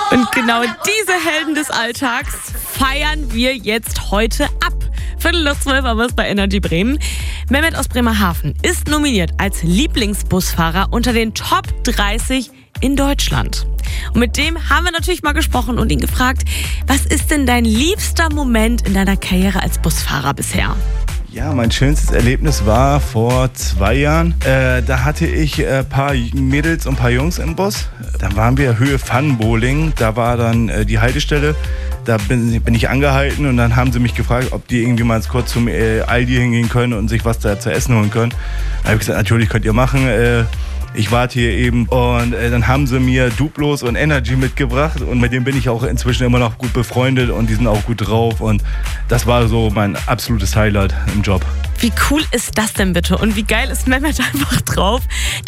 Und genau diese Helden des Alltags feiern wir jetzt heute ab. 11:45 haben wir es bei Energy Bremen. Mehmet aus Bremerhaven ist nominiert als Lieblingsbusfahrer unter den Top 30 in Deutschland. Und mit dem haben wir natürlich mal gesprochen und ihn gefragt, was ist denn dein liebster Moment in deiner Karriere als Busfahrer bisher? Ja, mein schönstes Erlebnis war vor 2 Jahren. Da hatte ich ein paar Mädels und ein paar Jungs im Bus. Da waren wir Höhe Pfannenbowling. Da war dann die Haltestelle. Da bin ich angehalten und dann haben sie mich gefragt, ob die irgendwie mal kurz zum Aldi hingehen können und sich was da zu essen holen können. Da habe ich gesagt, natürlich könnt ihr machen. Ich warte hier eben und dann haben sie mir Duplos und Energy mitgebracht und mit denen bin ich auch inzwischen immer noch gut befreundet und die sind auch gut drauf und das war so mein absolutes Highlight im Job. Wie cool ist das denn bitte und wie geil ist Mehmet einfach drauf?